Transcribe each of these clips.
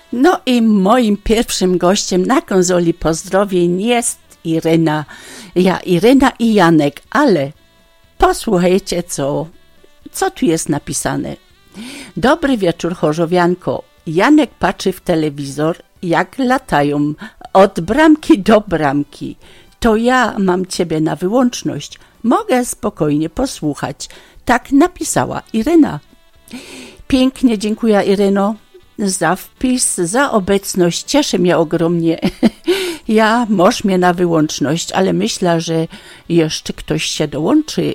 No i moim pierwszym gościem na konsoli pozdrowień jest Irena i Janek, ale posłuchajcie, co tu jest napisane. Dobry wieczór, Chorzowianko. Janek patrzy w telewizor, jak latają od bramki do bramki. To ja mam ciebie na wyłączność. Mogę spokojnie posłuchać. Tak napisała Irena. Pięknie dziękuję, Ireno, za wpis, za obecność. Cieszy mnie ogromnie. Ja możesz mnie na wyłączność, ale myślę, że jeszcze ktoś się dołączy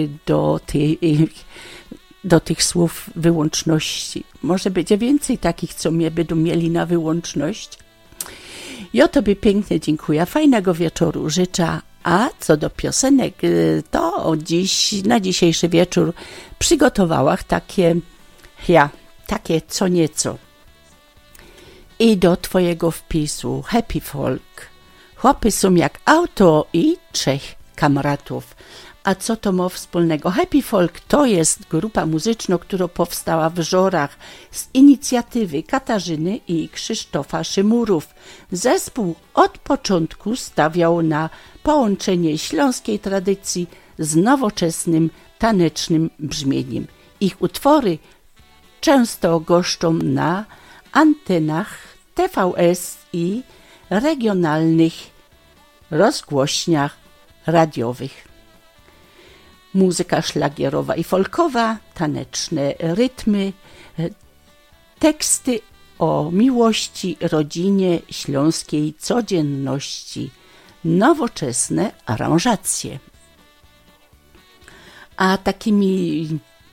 do tych słów wyłączności. Może będzie więcej takich, co mnie będą mieli na wyłączność. Ja tobie pięknie dziękuję. Fajnego wieczoru życzę. A co do piosenek, to na dzisiejszy wieczór przygotowałam takie co nieco. I do twojego wpisu Happy Folk. Chłopy są jak auto i 3 kamratów. A co to ma wspólnego? Happy Folk to jest grupa muzyczna, która powstała w Żorach z inicjatywy Katarzyny i Krzysztofa Szymurów. Zespół od początku stawiał na połączenie śląskiej tradycji z nowoczesnym, tanecznym brzmieniem. Ich utwory często goszczą na antenach TVS i regionalnych rozgłośniach radiowych. Muzyka szlagierowa i folkowa, taneczne rytmy, teksty o miłości, rodzinie, śląskiej codzienności, nowoczesne aranżacje. A takimi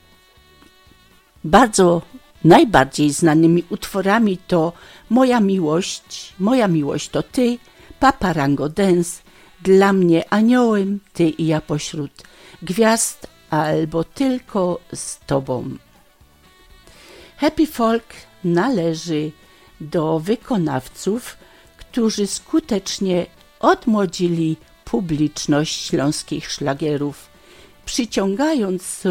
najbardziej znanymi utworami to Moja miłość to ty, Paparango Dance, Dla mnie aniołem, ty i ja pośród gwiazd, albo Tylko z tobą. Happy Folk należy do wykonawców, którzy skutecznie odmłodzili publiczność śląskich szlagierów, przyciągając